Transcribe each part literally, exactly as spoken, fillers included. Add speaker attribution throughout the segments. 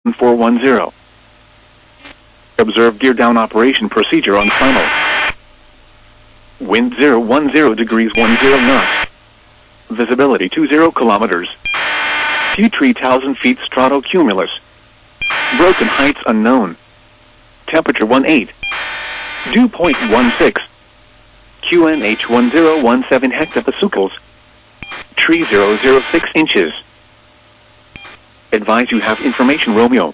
Speaker 1: four one zero. Observe gear down operation procedure on final. Wind zero one zero degrees one zero knots. Visibility two zero kilometers. Few three thousand feet stratocumulus. Broken heights unknown. Temperature one eight. Dew point one six. Q N H one zero one seven hectopascals. Tree zero zero six inches. Advise you have information Romeo.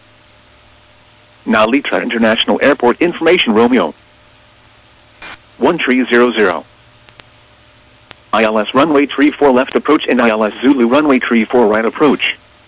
Speaker 1: Now Litra International Airport information Romeo. one three zero zero. I L S runway three four left approach and I L S Zulu runway three four right approach.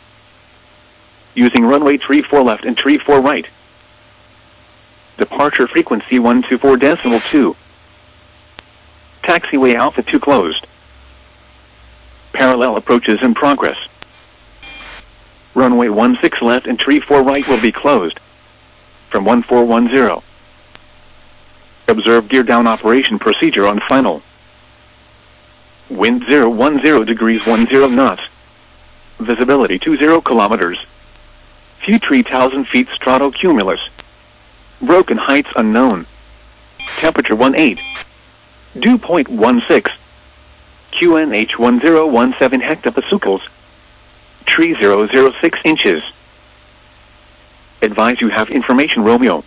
Speaker 1: Using runway three four left and three four right. Departure frequency one two four decimal two. Taxiway Alpha two closed. Parallel approaches in progress. Runway one six left and three four right will be closed. From one four one zero. Observe gear down operation procedure on final. Wind zero one zero degrees one zero knots. Visibility two zero kilometers. Few three thousand feet stratocumulus. Broken heights unknown. Temperature one eight. Dew point one six. Q N H one zero one seven hectopascals. Tree zero zero six inches. Advise you have information Romeo.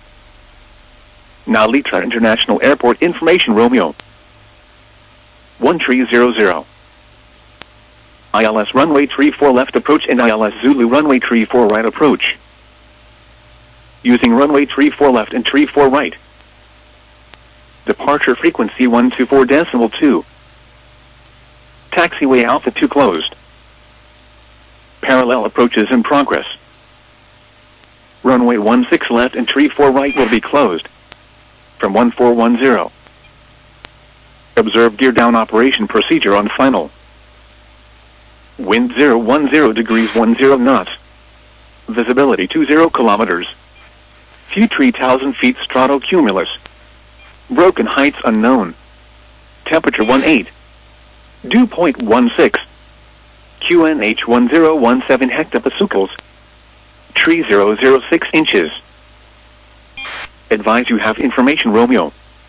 Speaker 1: Now Litra International Airport information Romeo. one three zero zero. I L S runway three four left approach and I L S Zulu runway three four right approach. Using runway three four left and three four right. Departure frequency one two four decimal two. Taxiway Alpha two closed. Parallel approaches in progress. Runway one six left and three four right will be closed. From one four one zero. Observe gear down operation procedure on final. Wind zero one zero degrees one zero knots. Visibility two zero kilometers. Few three thousand feet stratocumulus. Broken heights unknown. Temperature one eight. Dew point one six. Q N H one zero one seven hectopascals. Tree zero zero six inches. Advise you have information Romeo.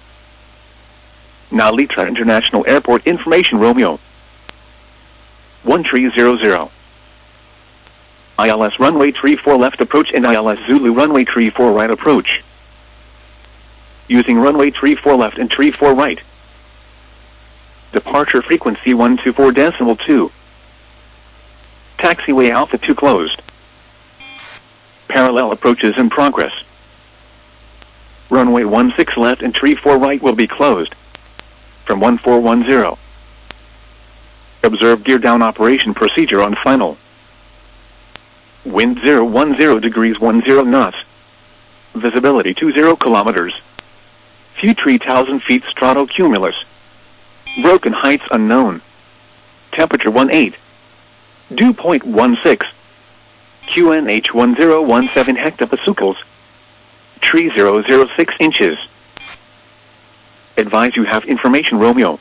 Speaker 1: Now Litra International Airport information Romeo. one three zero zero. I L S runway three four left approach and I L S Zulu runway three four right approach. Using runway three four left and three four right. Departure frequency one two four decimal two. Taxiway Alpha two closed. Parallel approaches in progress. Runway one six left and three four right will be closed. From one four one zero. Observe gear down operation procedure on final. Wind zero one zero degrees one zero knots. Visibility two zero kilometers. Few three thousand feet stratocumulus. Broken heights unknown. Temperature one eight. Dew point one six. Q N H one zero one seven hectopascals. Tree zero zero six inches. Advise you have information Romeo.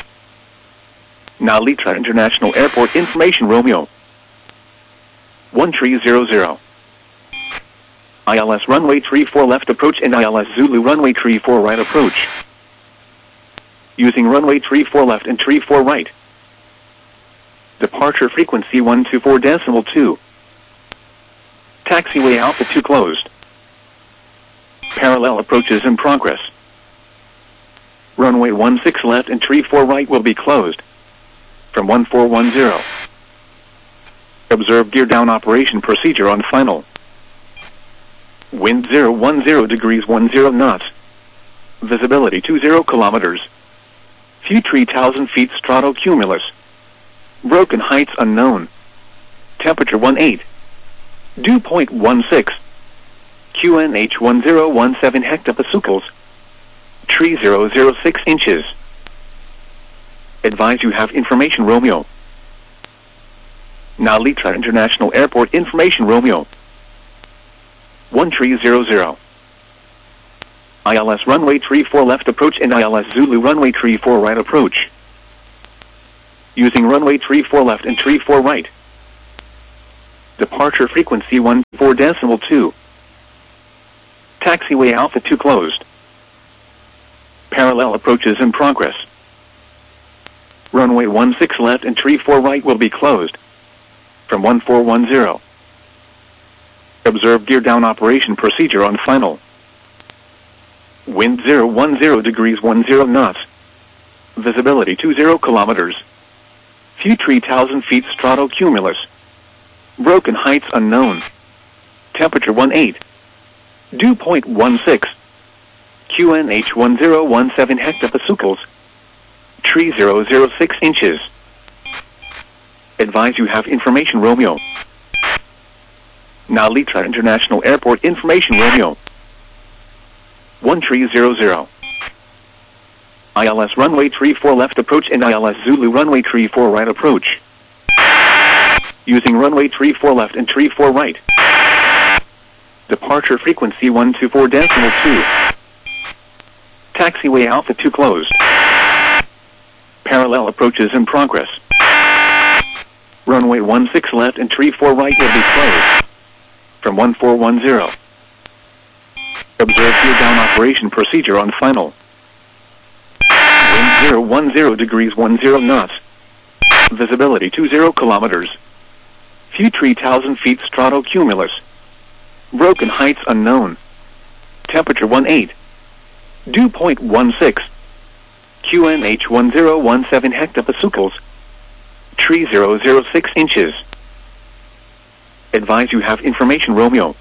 Speaker 1: Now Litra International Airport information Romeo. one three zero zero. I L S runway three four left approach and I L S Zulu runway three four right approach. Using runway three four left and three four right. Departure frequency one two four decimal two. Taxiway Alpha two closed. Parallel approaches in progress. Runway one six left and three four right will be closed. From one four one zero. Observe gear down operation procedure on final. Wind zero one zero degrees one zero knots. Visibility two zero kilometers. Few three thousand feet stratocumulus. Broken heights unknown. Temperature one eight. Dew point one six. Q N H one zero one seven hectopascals. Tree zero zero six inches. Advise you have information Romeo. Now Litra International Airport information Romeo. one three zero zero. I L S runway three four left approach and I L S Zulu runway three four right approach. Using runway three four left and three four right. Departure frequency one four decimal two. Taxiway Alpha two closed. Parallel approaches in progress. Runway one six left and tree four right will be closed. From one four one zero. Observe gear down operation procedure on final. Wind zero one zero degrees one zero knots. Visibility two zero kilometers. Few three thousand feet stratocumulus. Broken heights unknown. Temperature one eight. Dew point one six. Q N H one zero one seven hectopascals. Tree zero zero six inches. Advise you have information Romeo. Now Litra International Airport information Romeo. one three zero zero. I L S runway three four left approach and I L S Zulu runway three four right approach. Using runway three four left and three four right. Departure frequency one two four decimal two. Taxiway Alpha two closed. Parallel approaches in progress. Runway one six left and three four right will be closed. From one four one zero. Observe gear down operation procedure on final. Wind zero one zero degrees one zero knots. Visibility two zero kilometers. Few three thousand feet stratocumulus. Broken heights unknown. Temperature one eight. Dew point one six. Q N H one zero one seven hectopascals. Tree zero zero six inches. Advise you have information Romeo.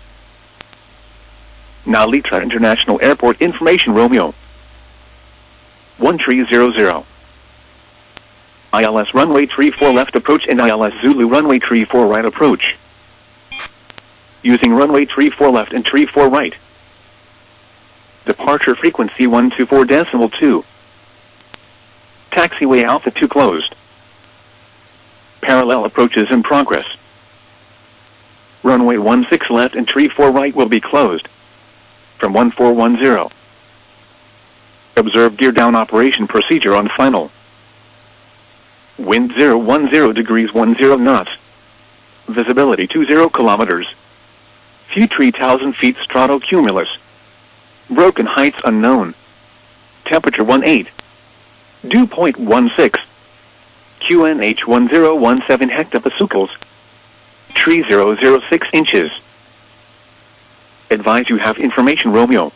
Speaker 1: Now Litra International Airport information Romeo. one three zero zero. I L S runway three four left approach and I L S Zulu runway three four right approach. Using runway three four left and three four right. Departure frequency one two four decimal two. Taxiway Alpha two closed. Parallel approaches in progress. Runway one six left and three four right will be closed. From one four one zero. Observe gear down operation procedure on final. Wind zero one zero degrees one zero knots. Visibility two zero kilometers. Few three thousand feet stratocumulus. Broken heights unknown. Temperature one eight. Dew point one six. Q N H one zero one seven hectopascals. Tree zero zero six inches. Advise you have information Romeo.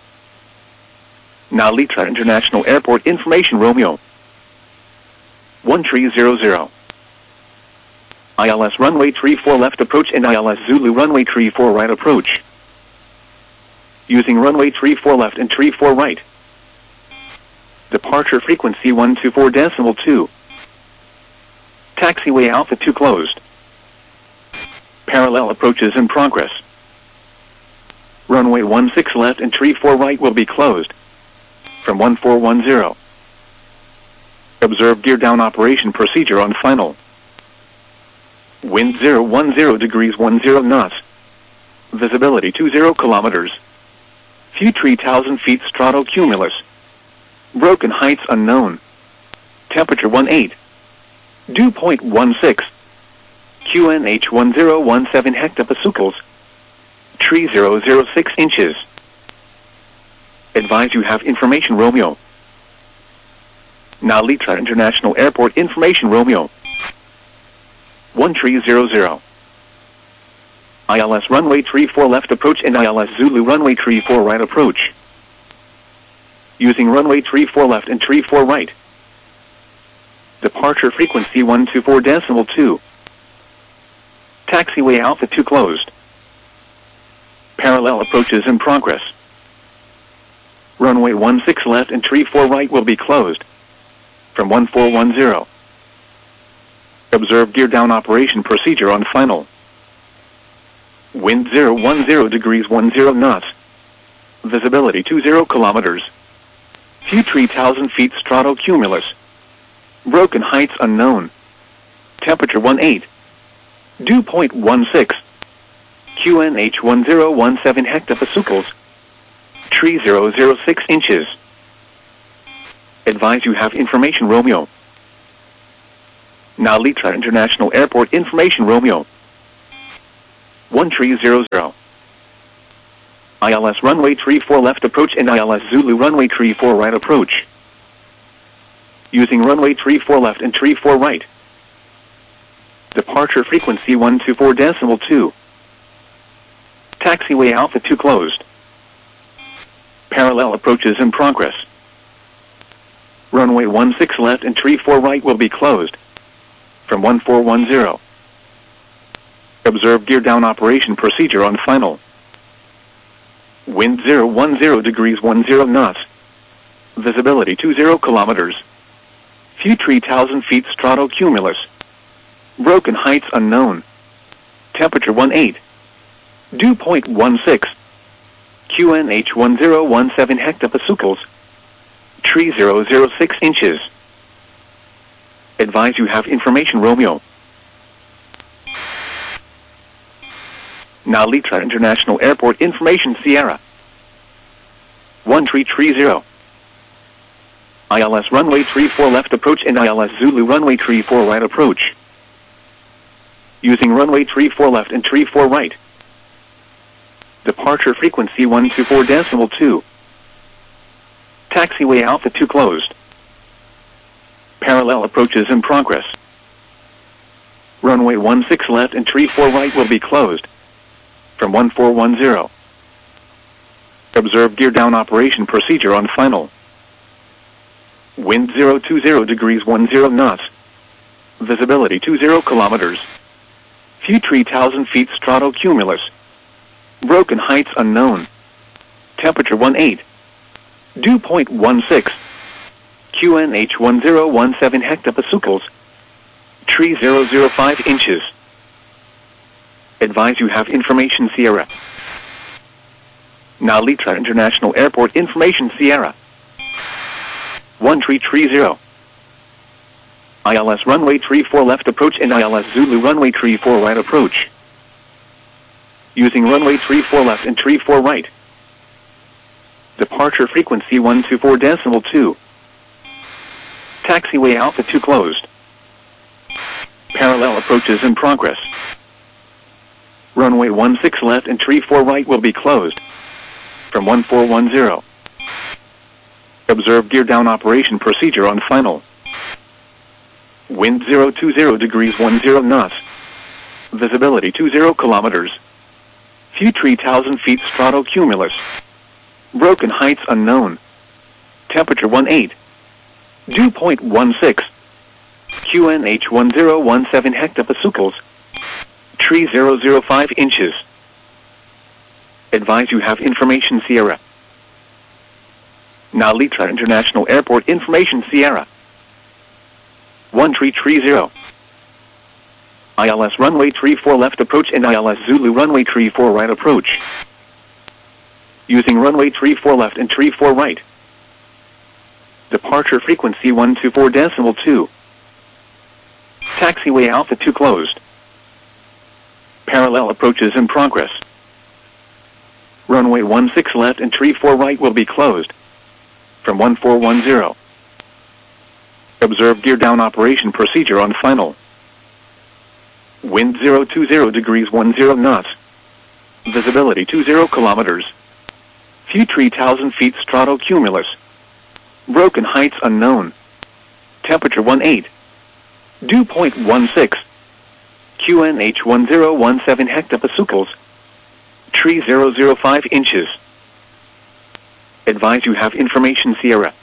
Speaker 1: Now Litra International Airport information Romeo. one three zero zero. I L S runway three four left approach and I L S Zulu runway three four right approach. Using runway three four left and three four right. Departure frequency one two four decimal two. Taxiway Alpha two closed. Parallel approaches in progress. Runway one six left and three four right will be closed. From one four one zero. Observe gear down operation procedure on final. Wind zero one zero degrees one zero knots. Visibility two zero kilometers. Few three thousand feet stratocumulus. Broken heights unknown. Temperature one eight. Dew point one six. Q N H one zero one seven hectopascals. Tree zero zero six inches. Advise you have information Romeo. Now Litra International Airport information Romeo. one three zero zero. I L S runway three four left approach and I L S Zulu runway three four right approach. Using runway three four left and three four right. Departure frequency one two four decimal two. Taxiway Alpha two closed. Parallel approaches in progress. Runway one six left and three four right will be closed. From one four one zero. Observe gear down operation procedure on final. Wind zero one zero degrees one zero knots. Visibility two zero kilometers. Few three thousand feet stratocumulus. Broken heights unknown. Temperature one eight. Dew point one six. Q N H one zero one seven hectopascals. Tree zero zero six inches. Advise you have information Romeo. Now Litra International Airport information Romeo. one three zero zero. I L S runway three four left approach and I L S Zulu runway three four right approach. Using runway three four left and three four right. Departure frequency one two four decimal two. Taxiway Alpha two closed. Parallel approaches in progress. Runway one six left and three four right will be closed. From one four one zero. Observe gear down operation procedure on final. Wind zero one zero degrees one zero knots. Visibility two zero kilometers. Few three thousand feet stratocumulus. Broken heights unknown. Temperature one eight. Dew point one six. Q N H one zero one seven hectopascals. Tree zero zero six inches. Advise you have information Romeo. Nalitra International Airport information Sierra. one three three zero. I L S runway three four left approach and I L S Zulu runway three four right approach. Using runway three four left and three four right. Departure frequency one two four decimal two. Taxiway Alpha two closed. Parallel approaches in progress. Runway one six left and three four right will be closed. From one four one zero. Observe gear down operation procedure on final. Wind zero two zero degrees one zero knots. Visibility two zero kilometers. Few three thousand feet stratocumulus. Broken heights unknown. Temperature one eight. Dew point one six. Q N H one zero one seven hectopascals. Tree zero zero five inches. Advise you have information Sierra. Nalitra International Airport information Sierra. one three three zero. I L S runway three four left approach and I L S Zulu runway three four right approach. Using runway three four left and three four right. Departure frequency one two four decimal two. Taxiway Alpha two closed. Parallel approaches in progress. Runway one six left and three four right will be closed. From one four one zero. Observe gear down operation procedure on final. Wind zero two zero degrees one zero knots. Visibility two zero kilometers. Few three thousand feet stratocumulus. Broken heights unknown. Temperature one eight. Dew point one six. Q N H one zero one seven hectopascals. Tree zero zero five inches. Advise you have information Sierra. Nalitra International Airport information Sierra. one three three zero. I L S runway three four left approach and I L S Zulu runway three four right approach. Using runway three four left and three four right. Departure frequency one two four decimal two. Taxiway Alpha two closed. Parallel approaches in progress. Runway one six left and three four right will be closed. From one four one zero. Observe gear down operation procedure on final. Wind zero two zero degrees one zero knots. Visibility two zero kilometers. Few three thousand feet stratocumulus. Broken heights unknown. Temperature one eight. Dew point one six. Q N H one zero one seven hectopascals. Tree zero zero five inches. Advise you have information Sierra.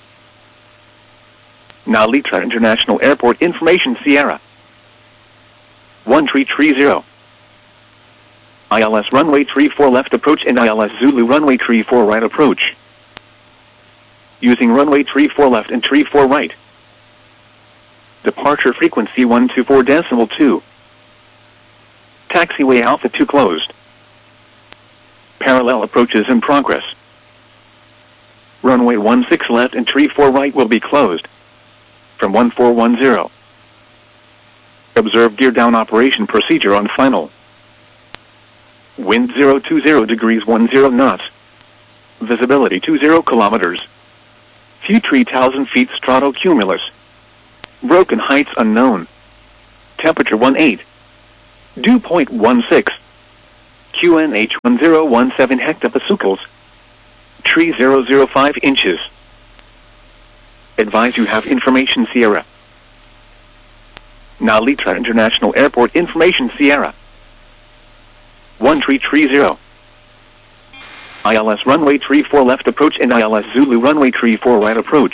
Speaker 1: Nalitra International Airport information Sierra. one three three zero. I L S runway three four left approach and I L S Zulu runway three four right approach. Using runway three four left and three four right. Departure frequency one two four decimal two. Taxiway Alpha two closed. Parallel approaches in progress. Runway one six left and three four right will be closed. From one four one zero. Observe gear down operation procedure on final. Wind zero two zero degrees one zero knots. Visibility two zero kilometers. Few three thousand feet stratocumulus. Broken heights unknown. Temperature one eight. Dew point one six. Q N H one zero one seven hectopascals. Tree zero zero five inches. Advise you have information Sierra. Nalitra International Airport information Sierra. one tree tree zero. I L S runway tree four left approach and I L S Zulu runway tree four right approach.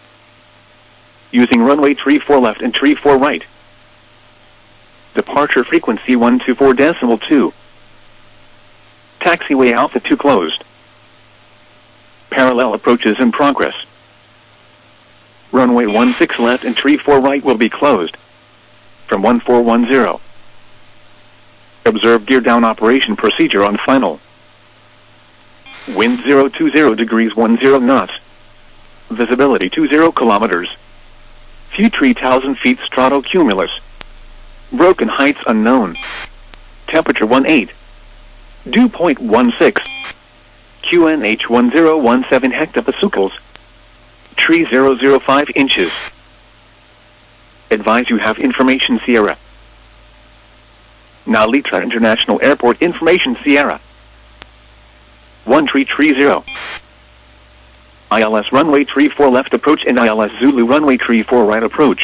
Speaker 1: Using runway tree four left and tree four right. Departure frequency one two four decimal two. Taxiway Alpha two closed. Parallel approaches in progress. Runway one six left and tree four right will be closed. From one four one zero. Observe gear down operation procedure on final. Wind zero two zero degrees one zero knots. Visibility two zero kilometers. Few three thousand feet stratocumulus. Broken heights unknown. Temperature one eight. Dew point one six. Q N H one zero one seven hectopascals. Tree zero zero five inches. Advise you have information Sierra. Nalitra International Airport information Sierra. one tree tree zero. I L S runway tree four left approach and I L S Zulu runway tree four right approach.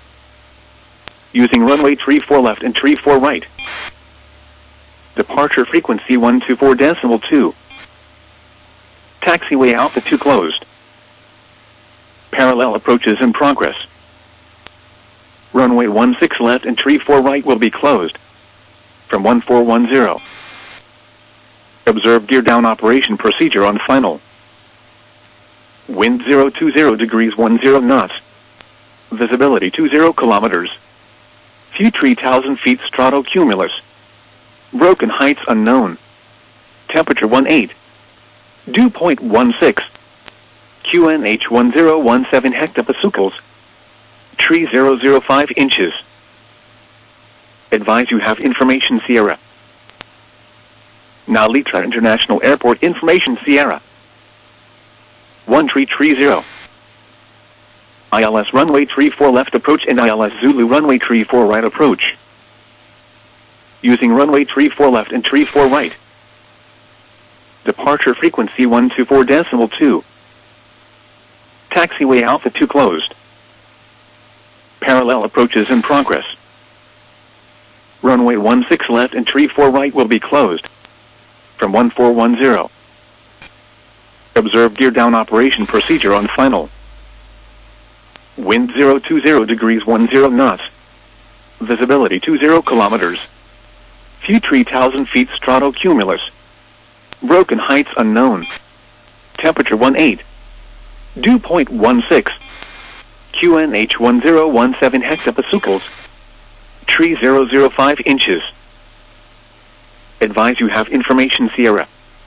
Speaker 1: Using runway tree four left and tree four right. Departure frequency one two four decimal two. Taxiway Alpha two closed. Parallel approaches in progress. Runway one six left and tree four right will be closed. From one four one zero. Observe gear down operation procedure on final. Wind zero two zero degrees one zero knots. Visibility two zero kilometers. Few three thousand feet stratocumulus. Broken heights unknown. Temperature one eight. Dew point one six. Q N H one zero one seven hectopascals. Tree zero zero five inches. Advise you have information Sierra. Nalitra International Airport information Sierra. one tree tree zero. I L S runway tree four left approach and I L S Zulu runway tree four right approach. Using runway tree four left and tree four right. Departure frequency one two four decimal two. Taxiway Alpha two closed. Parallel approaches in progress. Runway one six left and tree four right will be closed. From one four one zero. Observe gear down operation procedure on final. Wind zero two zero degrees one zero knots. Visibility two zero kilometers. Few three thousand feet stratocumulus. Broken heights unknown. Temperature one eight. Dew point one six. Q N H one zero one seven hectopascals. Tree zero zero five inches. Advise you have information Sierra.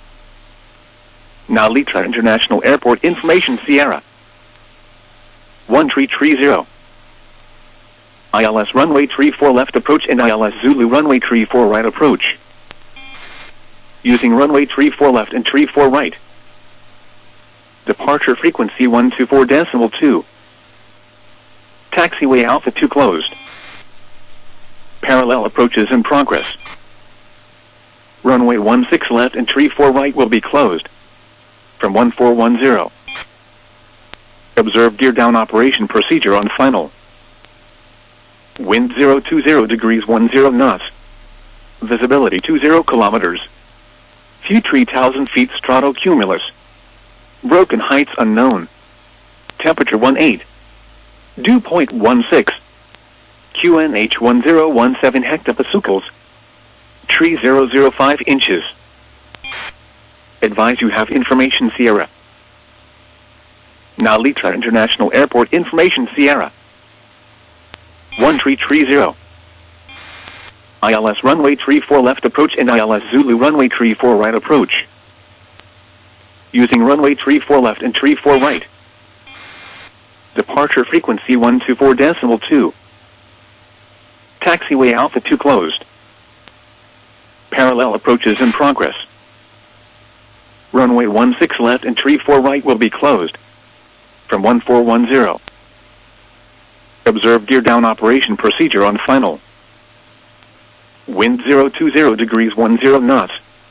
Speaker 1: Nalitra International Airport information Sierra. one tree tree zero. I L S runway tree four left approach and I L S Zulu runway tree four right approach. Using runway tree four left and tree four right. Departure frequency one two four decimal two. Taxiway Alpha two closed. Parallel approaches in progress. Runway one six left and tree four right will be closed. From one four one zero. Observe gear down operation procedure on final. Wind zero two zero degrees one zero knots. Visibility two zero kilometers. Few three thousand feet stratocumulus. Broken heights unknown. Temperature one eight. Dew point one six. Q N H one zero one seven hectopascals. Tree zero zero five inches. Advise you have information Sierra. Nalitra International Airport information Sierra. one tree tree zero. I L S runway tree four left approach and I L S Zulu runway tree four right approach. Using runway tree four left and tree four right. Departure frequency one two four decimal two. Taxiway Alpha two closed. Parallel approaches in progress. Runway one six left and tree four right will be closed. From one four one zero. Observe gear down operation procedure on final. Wind zero two zero degrees one zero knots.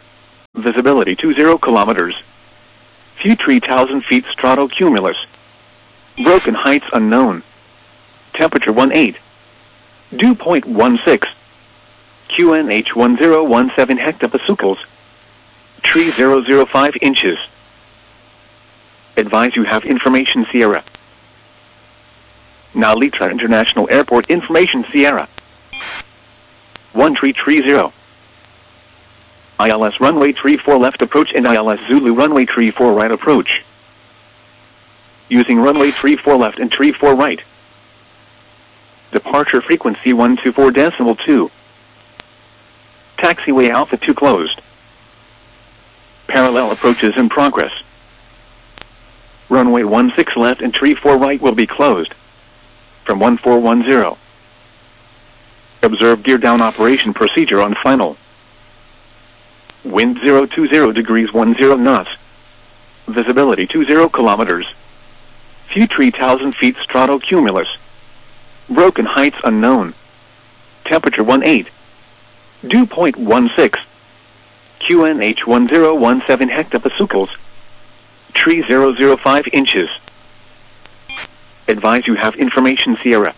Speaker 1: Visibility two zero kilometers. View three thousand feet stratocumulus. Broken heights unknown. Temperature one eight. Dew point one six. Q N H one zero one seven hectopascals. Tree zero zero five inches. Advise you have information Sierra. Now Litra International Airport information Sierra. one three three zero. I L S runway three four left approach and I L S Zulu runway three four right approach. Using runway three four left and three four right. Departure frequency one two four decimal two. Taxiway Alpha two closed. Parallel approaches in progress. Runway one six left and three four right will be closed. From one four one zero. Observe gear down operation procedure on final. Wind zero two zero degrees one zero knots. Visibility two zero kilometers. View three thousand feet stratocumulus. Broken heights unknown. Temperature one eight. Dew point one six. Q N H one zero one seven hectopascals. Tree zero zero five inches. Advise you have information Sierra.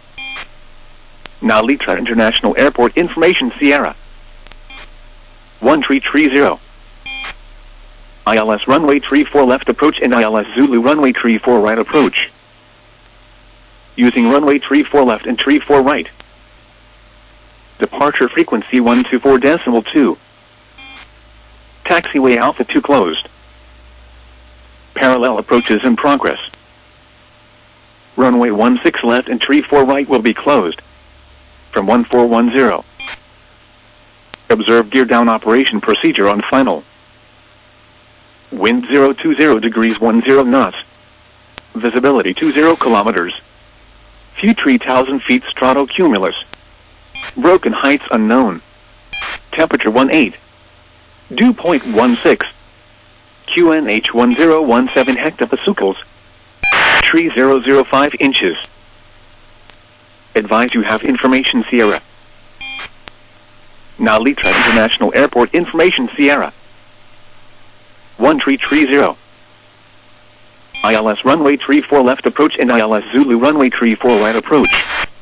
Speaker 1: Now Litra International Airport information Sierra. one three three zero. I L S runway three four left approach and I L S Zulu runway three four right approach. Using runway three four left and three four right. Departure frequency one two four decimal two. Taxiway Alpha two closed. Parallel approaches in progress. Runway one six left and three four right will be closed. From one four one zero. Observe gear down operation procedure on final. Wind zero two zero degrees one zero knots. Visibility two zero kilometers. View three thousand feet stratocumulus. Broken heights unknown. Temperature one eight. Dew point one six. Q N H one zero one seven hectopascals. Tree zero zero five inches. Advise you have information Sierra. Now Litra International Airport information Sierra. one three three zero. I L S runway three four left approach and I L S Zulu runway three four right approach.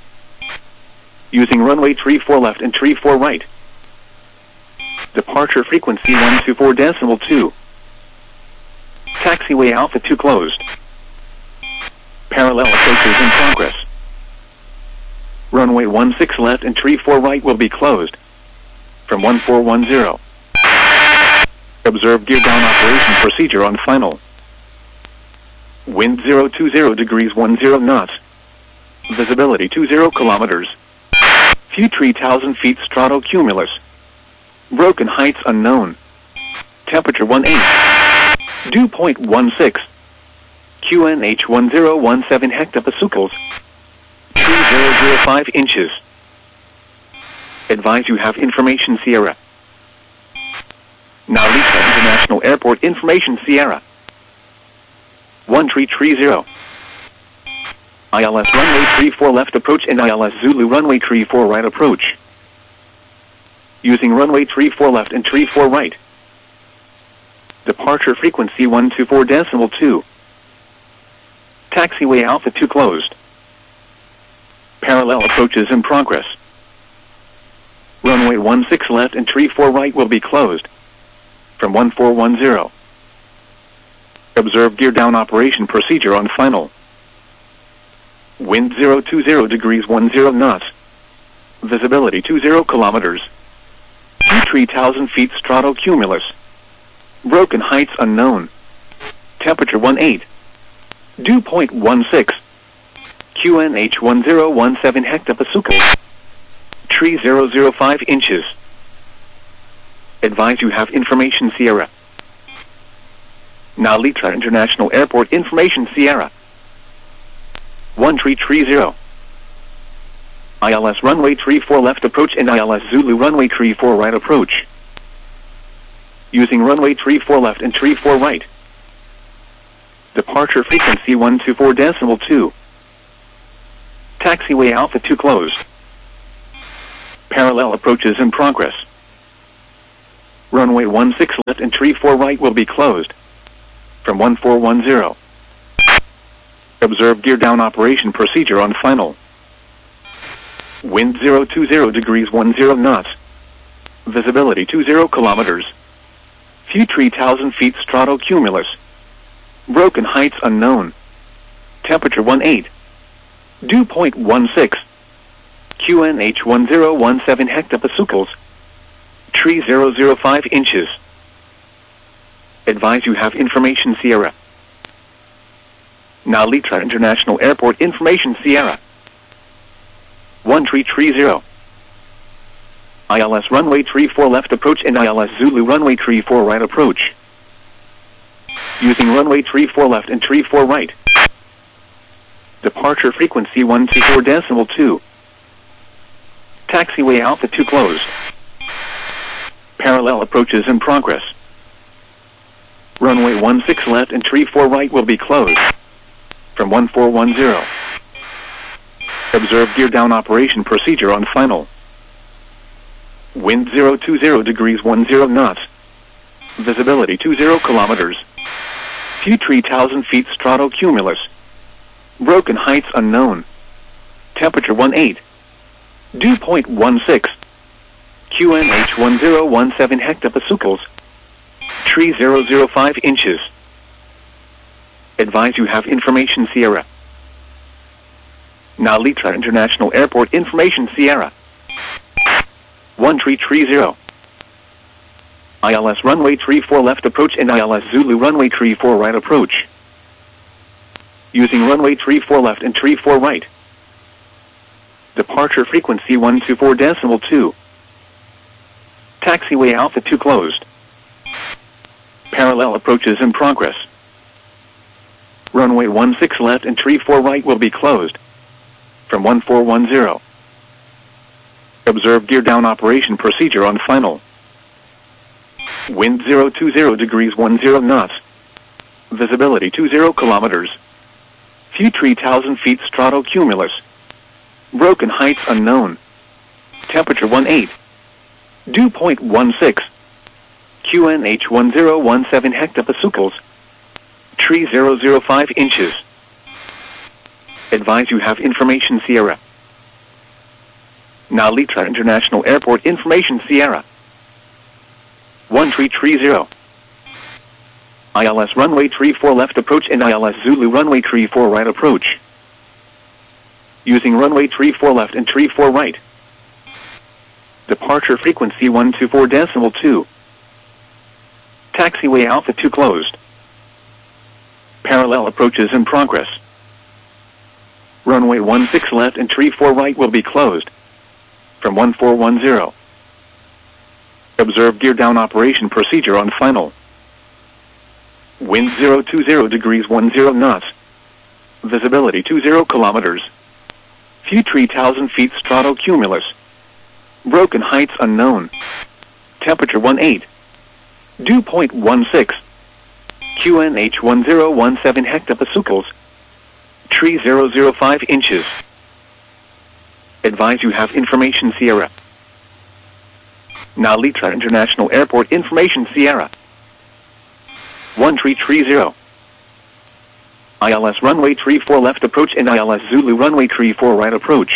Speaker 1: Using runway three four left and three four right. Departure frequency one two four decimal two. Taxiway Alpha two closed. Parallel approaches in progress. Runway one six left and three four right will be closed. From one four one zero. Observe gear down operation procedure on final. Wind zero two zero degrees one zero knots. Visibility two zero kilometers. View three thousand feet stratocumulus. Broken heights unknown. Temperature one eight. Dew point one six. Q N H one zero one seven hectopascals. Tree zero zero five inches. Advise you have information Sierra. Now Litra International Airport information Sierra. one three three zero. I L S runway three four left approach and I L S Zulu runway three four right approach. Using runway three four left and three four right. Departure frequency one two four decimal two. Taxiway Alpha two closed. Parallel approaches in progress. Runway one six left and three four right will be closed. From one four one zero. Observe gear down operation procedure on final. Wind zero two zero degrees one zero knots. Visibility two zero kilometers. View three thousand feet stratocumulus. Broken heights unknown. Temperature one eight. Dew point one six. Q N H one zero one seven hectopascals. Tree zero zero five inches. Advise you have information Sierra. Now Litra International Airport information Sierra. one three three zero. I L S runway three four left approach and I L S Zulu runway three four right approach. Using runway three four left and three four right. Departure frequency one two four decimal two. Taxiway Alpha two closed. Parallel approaches in progress. Runway one six left and tree four right will be closed. From one four one zero. Observe gear down operation procedure on final. Wind zero two zero degrees one zero knots. Visibility two zero kilometers. Few three thousand feet stratocumulus. Broken heights unknown. Temperature one eight. Dew point one six. Q N H one zero one seven hectopascals. Tree zero zero five inches. Advise you have information Sierra. Now Litra International Airport information Sierra. one three three zero. I L S runway three four left approach and I L S Zulu runway three four right approach. Using runway three four left and three four right. Departure frequency one two four decimal two. Taxiway Alpha two closed. Parallel approaches in progress. Runway one six left and three four right will be closed. From one four one zero. Observe gear down operation procedure on final. Wind zero two zero degrees one zero knots. Visibility two zero kilometers. Few three thousand feet stratocumulus. Broken heights unknown. Temperature one eight. Dew point one six. Q N H one zero one seven hectopascals. Tree zero zero five inches. Advise you have information Sierra. Now Litra International Airport information Sierra. one three three zero. I L S runway three four left approach and I L S Zulu runway three four right approach. Using runway three four left and three four right. Departure frequency one two four decimal two. Taxiway Alpha two closed. Parallel approaches in progress. Runway one six left and three four right will be closed. From one four one zero. Observe gear down operation procedure on final. Wind zero two zero degrees one zero knots. Visibility two zero kilometers. Few three thousand feet stratocumulus. Broken heights unknown. Temperature one eight. Dew point one six. Q N H one zero one seven hectopascals. Tree zero zero five inches. Advise you have information Sierra. Now Litra International Airport information Sierra. one three three zero. I L S runway three four left approach and I L S Zulu runway three four right approach. Using runway three four left and three four right. Departure frequency one two four decimal two. Taxiway Alpha two closed. Parallel approaches in progress. Runway one six left and three four right will be closed. From one four one zero. Observe gear down operation procedure on final. Wind zero two zero degrees one zero knots. Visibility two zero kilometers. Few three thousand feet stratocumulus. Broken heights unknown. Temperature one eight. Dew point one six. Q N H one zero one seven hectopascals. Tree zero zero five inches. Advise you have information Sierra. Now Litra International Airport information Sierra. one three three zero. I L S runway three four left approach and I L S Zulu runway three four right approach.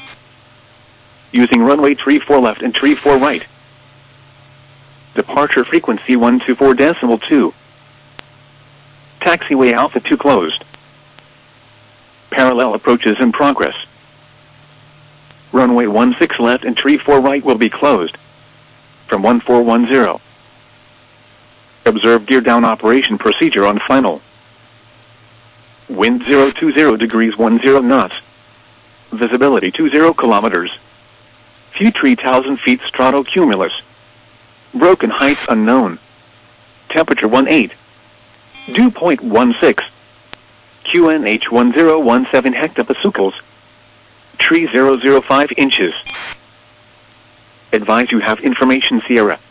Speaker 1: Using runway three four left and three four right. Departure frequency one two four decimal two. Taxiway Alpha two closed. Parallel approaches in progress. Runway one six left and three four right will be closed. From one four one zero. Observe gear down operation procedure on final. Wind zero two zero degrees one zero knots. Visibility two zero kilometers. Few three thousand feet stratocumulus. Broken heights unknown. Temperature one eight. Dew point one six. Q N H one zero one seven hectopascals. Tree zero zero five inches. Advise you have information Sierra.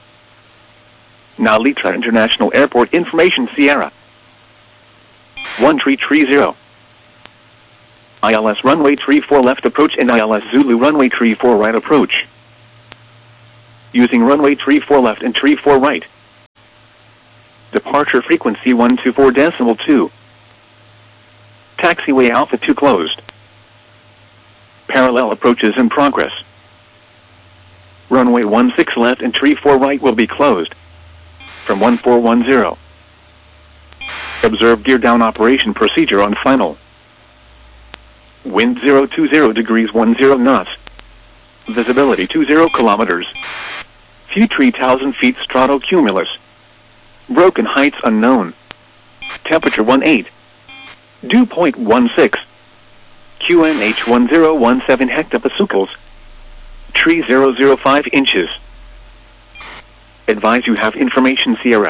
Speaker 1: Now Litra International Airport information Sierra. one three three zero. I L S runway three four left approach and I L S Zulu runway three four right approach. Using runway tree four left and tree four right. Departure frequency one two four decimal two. Taxiway Alpha two closed. Parallel approaches in progress. Runway one six left and tree four right will be closed. From one four one zero. Observe gear down operation procedure on final. Wind zero two zero degrees one zero knots. Visibility two zero kilometers. Few three thousand feet stratocumulus. Broken heights unknown. Temperature one eight. Dew point one six. Q N H one zero one seven hectopascals. Tree zero zero five inches. Advise you have information Sierra.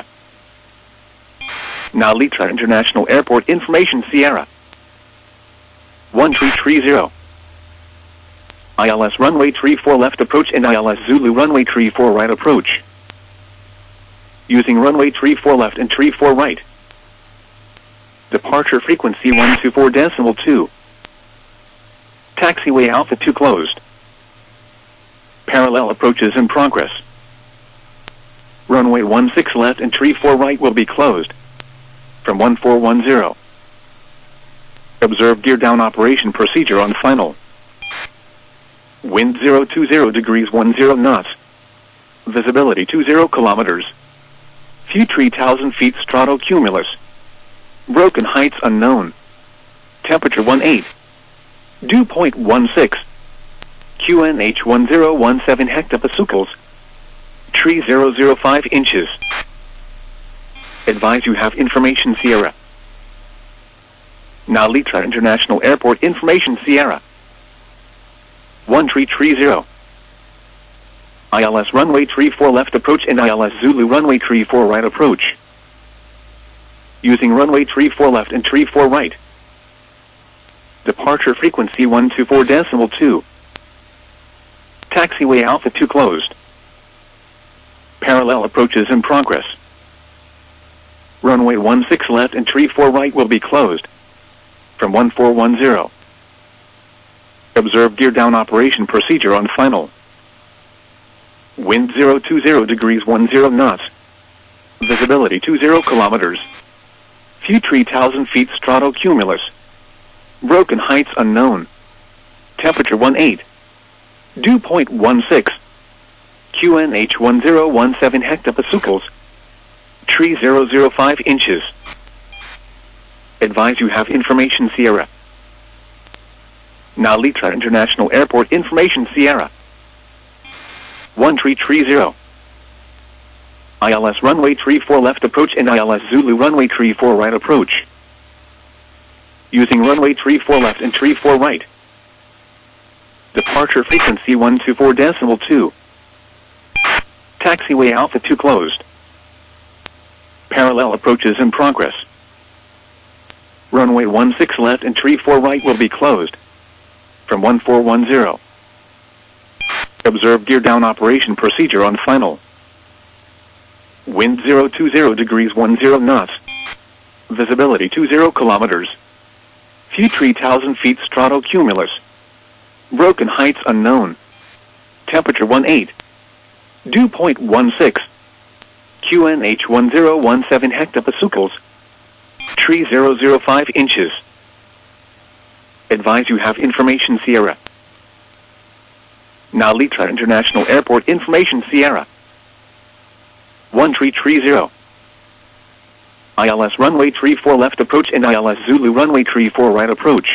Speaker 1: Now Litra International Airport information Sierra. one three three zero. I L S runway tree four left approach and I L S Zulu runway tree four right approach. Using runway tree four left and tree four right. Departure frequency one two four decimal two. Taxiway Alpha two closed. Parallel approaches in progress. Runway one six left and tree four right will be closed. From one four one zero. Observe gear down operation procedure on final. Wind zero two zero degrees one zero knots. Visibility two zero kilometers. Few three thousand feet stratocumulus. Broken heights unknown. Temperature one eight. Dew point one six. Q N H one zero one seven hectopascals. Tree zero zero five inches. Advise you have information Sierra. Now Litra International Airport information Sierra. one three three zero. I L S runway tree four left approach and I L S Zulu runway tree four right approach. Using runway tree four left and tree four right. Departure frequency one two four decimal two. Taxiway Alpha two closed. Parallel approaches in progress. Runway one six left and tree four right will be closed. From one four one zero. Observe gear down operation procedure on final. Wind zero two zero degrees one zero knots. Visibility two zero kilometers. Few three thousand feet stratocumulus. Broken heights unknown. Temperature one eight. Dew point one six. Q N H one zero one seven hectopascals. Tree zero zero five inches. Advise you have information Sierra. Now Litra International Airport information Sierra. one three three zero. I L S runway tree four left approach and I L S Zulu runway tree four right approach. Using runway tree four left and tree four right. Departure frequency one two four decimal two. Taxiway Alpha two closed. Parallel approaches in progress. Runway one six left and tree four right will be closed. From one four one zero. Observe gear down operation procedure on final. Wind zero two zero degrees one zero knots. Visibility two zero kilometers. Few three thousand feet stratocumulus. Broken heights unknown. Temperature one eight. Dew point one six. Q N H one zero one seven hectopascals. Tree zero zero five inches. Advise you have information Sierra. Now Litra International Airport information Sierra. one three three zero. I L S runway tree four left approach and I L S Zulu runway tree four right approach.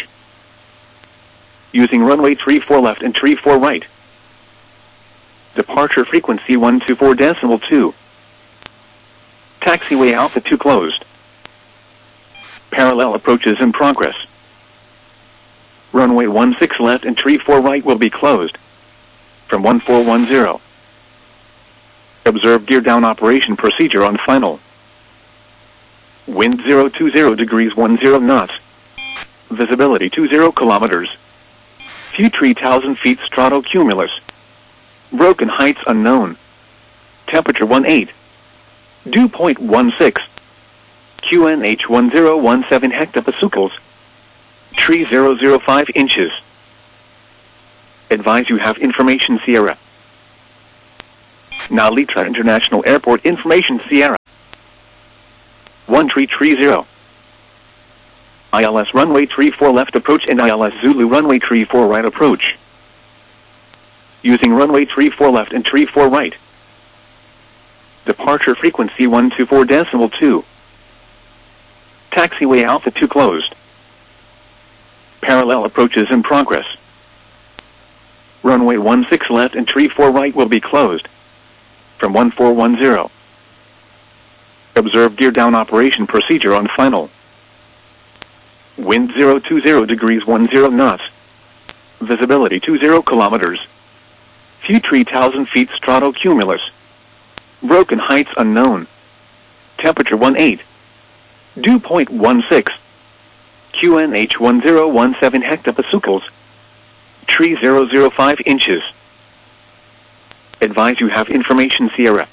Speaker 1: Using runway tree four left and tree four right. Departure frequency one two four decimal two. Taxiway Alpha two closed. Parallel approaches in progress. Runway one six left and tree four right will be closed. From one four one zero. Observe gear down operation procedure on final. Wind zero two zero degrees one zero knots. Visibility two zero kilometers. Few three thousand feet stratocumulus. Broken heights unknown. Temperature one eight. Dew point one six. Q N H one zero one seven hectopascals. Tree zero zero five inches. Advise you have information Sierra. Nalitra International Airport Information Sierra. one three three zero. I L S runway three four left approach and I L S Zulu runway three four right approach. Using runway three four left and three four right. Departure frequency one two four decimal two. Taxiway Alpha two closed. Parallel approaches in progress. Runway one six left and three four right will be closed. From one four one zero. Observe gear down operation procedure on final. Wind zero two zero degrees one zero knots. Visibility two zero kilometers. Few three thousand feet stratocumulus. Broken heights unknown. Temperature one eight. Dew point one six. Q N H one zero one seven hectopascals. Tree zero zero five inches. Advise you have information Sierra.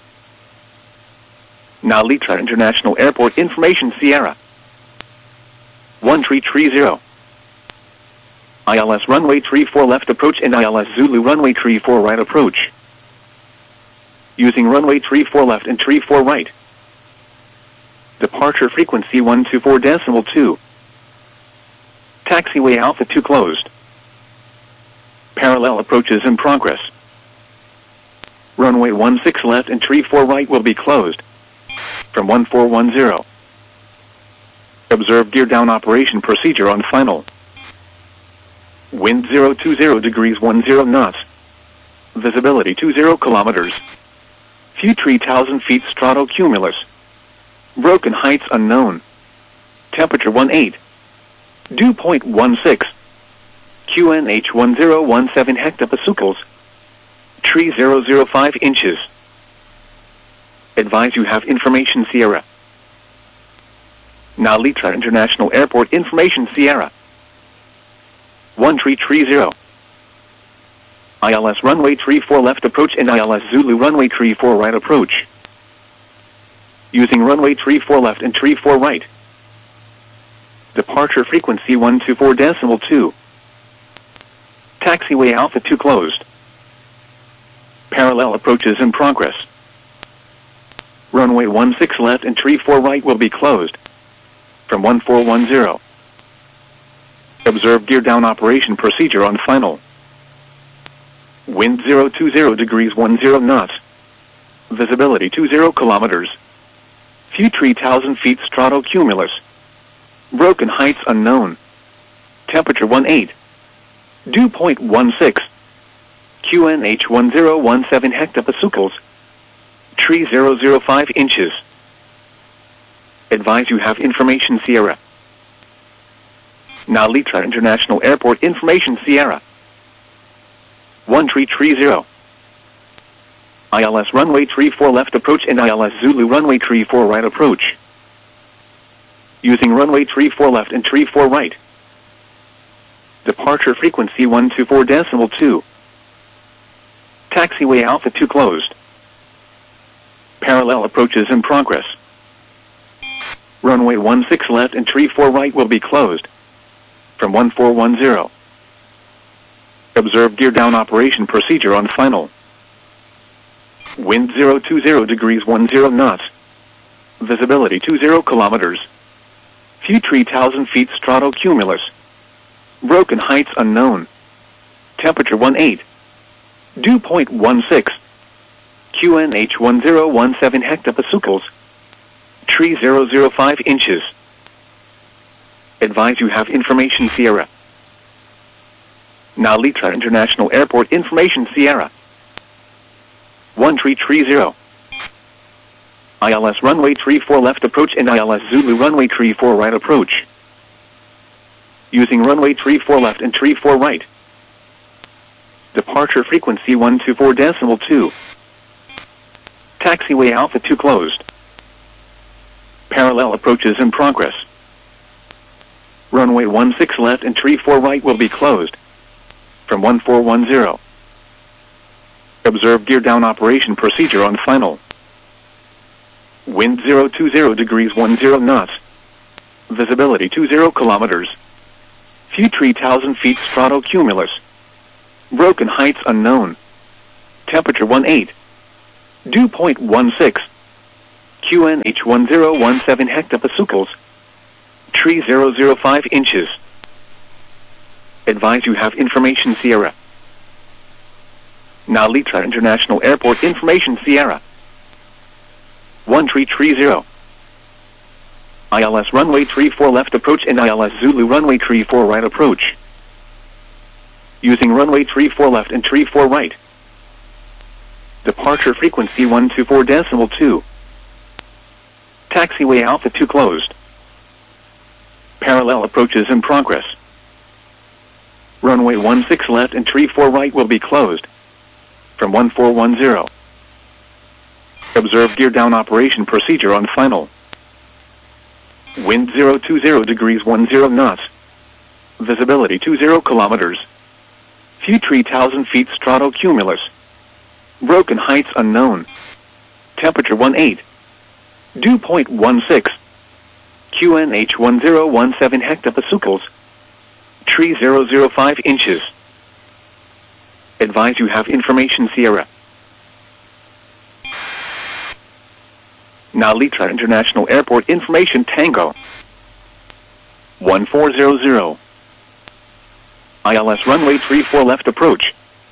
Speaker 1: Nalitra International Airport Information Sierra. one three three zero. I L S runway three four left approach and I L S Zulu runway three four right approach. Using runway three four left and three four right. Departure frequency one two four decimal two. Taxiway Alpha two closed. Parallel approaches in progress. Runway one six left and three four right will be closed. From one four one zero. Observe gear down operation procedure on final. Wind zero two zero degrees one zero knots. Visibility two zero kilometers. Few three thousand feet stratocumulus. Broken heights unknown. Temperature one eight. Dew point one six. Q N H one zero one seven hectopascals. Tree zero zero five inches. Advise you have information Sierra. Nalitra International Airport Information Sierra. one three three zero. I L S runway three four left approach and I L S Zulu runway three four right approach. Using runway three four left and three four right. Departure frequency one two four decimal two. Taxiway Alpha two closed. Parallel approaches in progress. Runway one six left and three four right will be closed. From one four one zero. Observe gear down operation procedure on final. Wind zero two zero degrees one zero knots. Visibility two zero kilometers. Few three thousand feet stratocumulus. Broken heights unknown. Temperature one eight. Dew point one six. Q N H one zero one seven hectopascals. Tree zero zero five inches. Advise you have information Sierra. Nalitra International Airport Information Sierra. one three three zero. I L S runway three four left approach and I L S Zulu runway three four right approach. Using runway three four left and three four right. Departure frequency one two four decimal two. Taxiway Alpha two closed. Parallel approaches in progress. Runway one six left and three four right will be closed. From one four one zero. Observe gear down operation procedure on final. Wind zero two zero degrees one zero knots. Visibility two zero kilometers. Few three thousand feet stratocumulus. Broken heights unknown. Temperature one eight. Dew point one six. Q N H one zero one seven hectopascals. Tree zero zero five inches. Advise you have information Sierra. Nalitra International Airport Information Sierra. one three three zero. I L S runway three four left approach and I L S Zulu runway three four right approach. Using runway three four left and three four right. Departure frequency one two four decimal two. Taxiway Alpha two closed. Parallel approaches in progress. Runway one six left and three four right will be closed. From one four one zero. Observe gear down operation procedure on final. Wind zero two zero degrees one zero knots. Visibility two zero kilometers. Few three thousand feet stratocumulus. Broken heights unknown. Temperature one eight. Dew point one six. Q N H one zero one seven hectopascals. Tree zero zero five inches. Advise you have information Sierra. Now Litra International Airport information Sierra. one tree tree zero. I L S runway tree four left approach and I L S Zulu runway tree four right approach. Using runway tree four left and tree four right. Departure frequency one two four decimal two. Taxiway Alpha two closed. Parallel approaches in progress. Runway one six left and tree four right will be closed. From one four one zero. Observe gear down operation procedure on final. Wind zero two zero degrees one zero knots. Visibility two zero kilometers. Few three thousand feet stratocumulus. Broken heights unknown. Temperature one eight. Dew point one six. Q N H one zero one seven hectopascals. Tree zero zero five inches. Advise you have information Sierra. Now Litra International Airport information Tango. one four zero zero. I L S runway tree four left approach.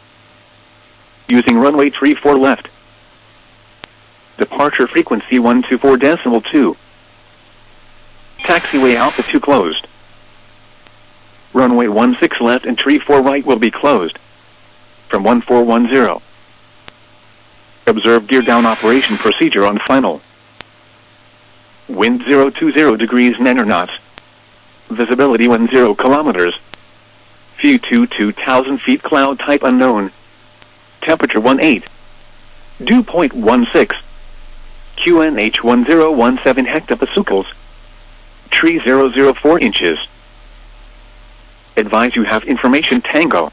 Speaker 1: Using runway tree four left. Departure frequency one two four decimal two. Taxiway Alpha two closed. Runway one six left and tree four right will be closed. From one four one zero. Observe gear down operation procedure on final. Wind zero two zero degrees nine knots. Visibility one zero kilometers. View two two thousand feet cloud type unknown. Temperature one eight. Dew point one six. Q N H one zero one seven hectopascals. Tree zero zero four inches. Advise you have information Tango.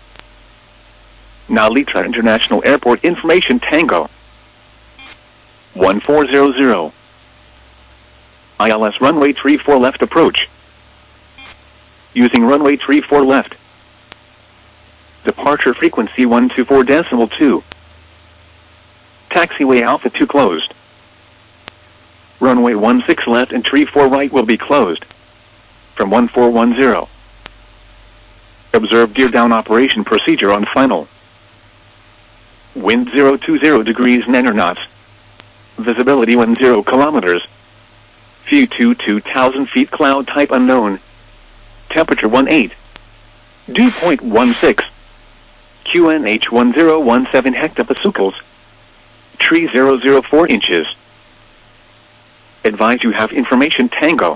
Speaker 1: Now Litra International Airport information Tango. one four zero zero. I L S runway tree four left approach. Using runway tree four left. Departure frequency one two four decimal two. Taxiway Alpha two closed. Runway one six left and tree four right will be closed. From one four one zero. Observe gear down operation procedure on final. Wind zero two zero degrees nine knots. Visibility one zero kilometers. View two two thousand feet cloud type unknown. Temperature one eight. Dew point one six. Q N H one zero one seven hectopascals. Tree zero zero four inches. Advise you have information Tango.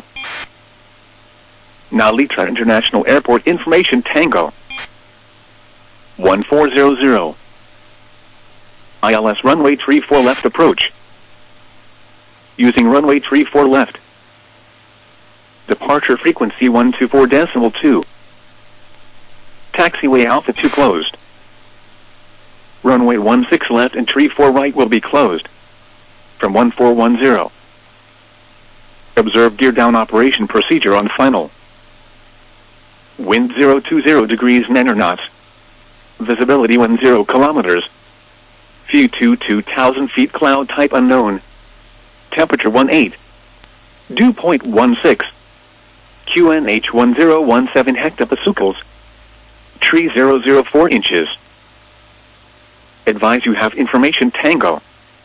Speaker 1: Now Litra International Airport information Tango. one four zero zero. I L S runway tree four left approach. Using runway tree four left. Departure frequency one two four decimal two. Taxiway Alpha two closed. Runway one six left and tree four right will be closed. From one four one zero. Observe gear down operation procedure on final. Wind zero two zero degrees nine knots. Visibility one zero kilometers. View two two thousand feet cloud type unknown. Temperature one eight. Dew point one six. Q N H one zero one seven hectopascals. Tree zero zero four inches. Advise you have information Tango.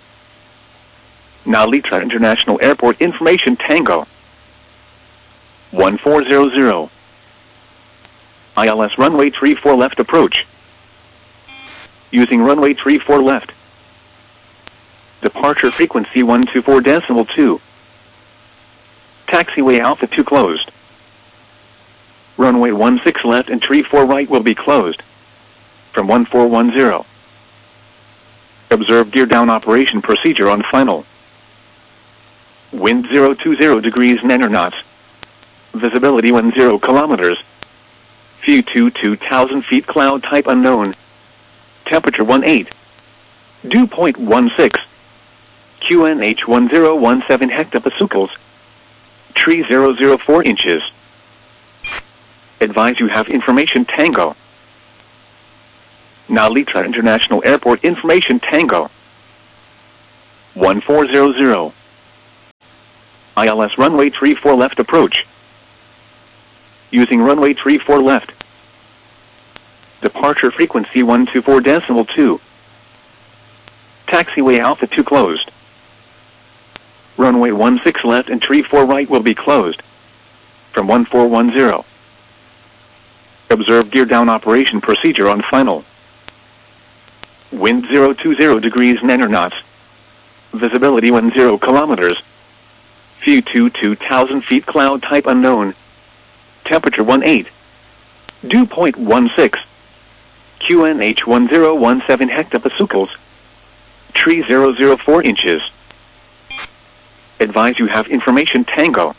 Speaker 1: Now Litra International Airport information Tango. one four zero zero. I L S runway tree four left approach. Using runway tree four left. Departure frequency one two four decimal two. Taxiway Alpha two closed. Runway one six left and tree four right will be closed. From one four one zero. Observe gear down operation procedure on final. Wind zero two zero degrees nine knots. Visibility one zero kilometers. View two two thousand feet cloud type unknown. Temperature one eight. Dew point one six. Q N H one zero one seven hectopascals. Tree zero zero four inches. Advise you have information Tango. Now Litra International Airport information Tango. one four zero zero. I L S runway three four left approach. Using runway three four left. Departure frequency one two four decimal two. Taxiway Alpha two closed. Runway one six left and three four right will be closed. From one four one zero. Observe gear down operation procedure on final. Wind zero two zero degrees nine knots. Visibility one zero kilometers. View two two thousand feet cloud type unknown. Temperature one eight. Dew point one six. Q N H one zero one seven hectopascals. Tree zero zero four inches. Advise you have information Tango.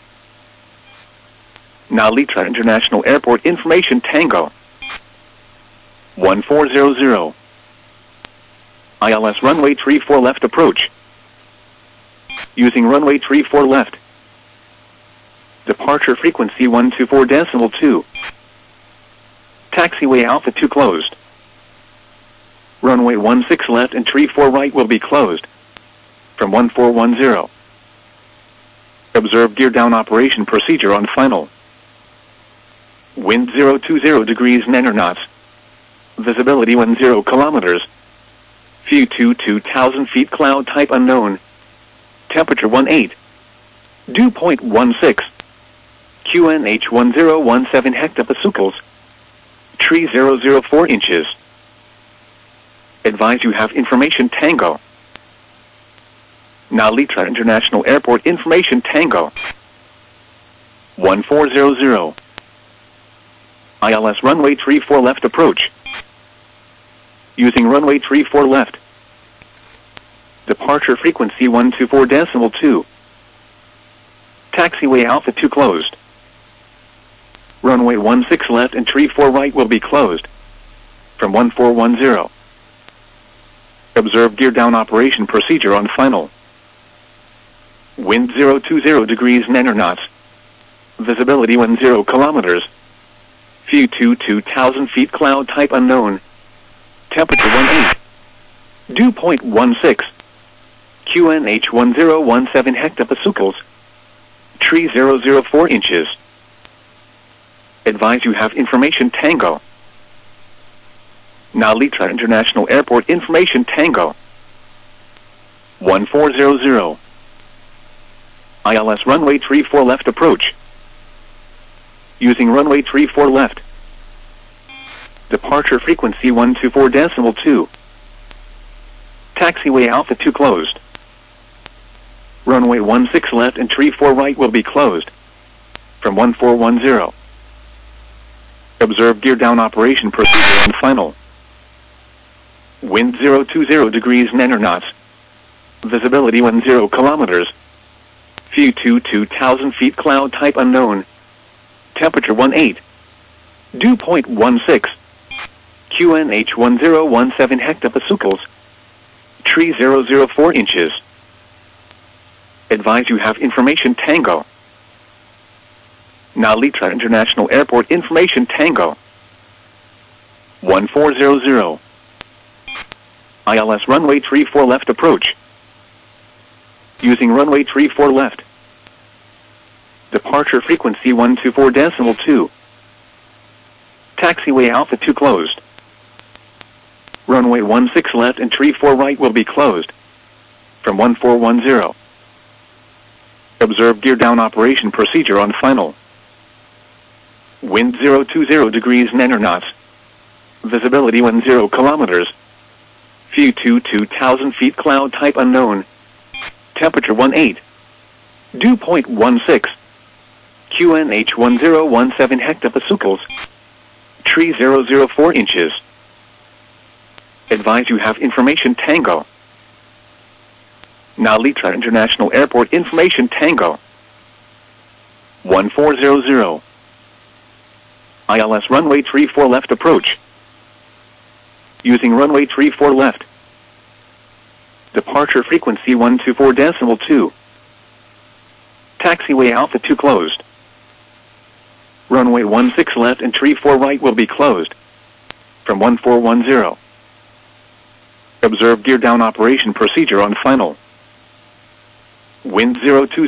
Speaker 1: Nalitra International Airport information Tango. one four zero zero. I L S runway three four left approach. Using runway three four left. Departure frequency one two four decimal two. Taxiway Alpha two closed. Runway one six left and three four right will be closed. From one four one zero. Observe gear down operation procedure on final. Wind zero two zero degrees nine knots. Visibility one zero kilometers. View two two thousand feet cloud type unknown. Temperature one eight. Dew point one six. Q N H one zero one seven hectopascals. Tree zero zero four inches. Advise you have information Tango. Nalitra International Airport information Tango. one four zero zero. I L S runway three four left approach. Using runway three four left. Departure frequency one two four decimal two. Taxiway Alpha two closed. Runway one six left and three four right will be closed. From one four one zero. Observe gear down operation procedure on final. Wind zero two zero degrees nine knots. Visibility one zero kilometers. View two two thousand feet cloud type unknown. Temperature one eight. Dew point one six. Q N H one zero one seven hectopascals. Tree zero zero four inches. Advise you have information Tango. Nalitra International Airport information Tango. one four zero zero. I L S runway three four left approach. Using runway three four left. Departure frequency one two four decimal two. Taxiway Alpha two closed. Runway one six left and three four right will be closed. From one four one zero. Observe gear down operation procedure on final. Wind zero two zero degrees nine knots. Visibility one zero kilometers. View two two thousand feet cloud type unknown. Temperature one eight. Dew point one six. Q N H one zero one seven hectopascals. Tree zero zero four inches. Advise you have information Tango. Nalitra International Airport information Tango. one four zero zero. I L S runway three four left approach. Using runway three four left. Departure frequency one two four decimal two. Taxiway Alpha two closed. Runway one six left and three four right will be closed. From one four one zero. Observe gear down operation procedure on final. Wind zero two zero degrees nine knots. Visibility one zero kilometers. View two two thousand feet cloud type unknown. Temperature one eight. Dew point one six. Q N H one zero one seven hectopascals. Tree zero zero four inches. Advise you have information Tango. Nalitra International Airport information Tango. one four zero zero. I L S runway three four left approach. Using runway three four left. Departure frequency one two four decimal two. Taxiway Alpha two closed. Runway one six left and three four right will be closed. From one four one zero. Observe gear down operation procedure on final. Wind zero two